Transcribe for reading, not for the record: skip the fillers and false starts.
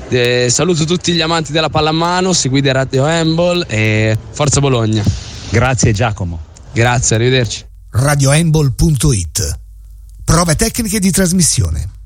Saluto tutti gli amanti della pallamano, seguite Radio Handball e forza Bologna. Grazie Giacomo. Grazie, arrivederci. radiohandball.it. Prove tecniche di trasmissione.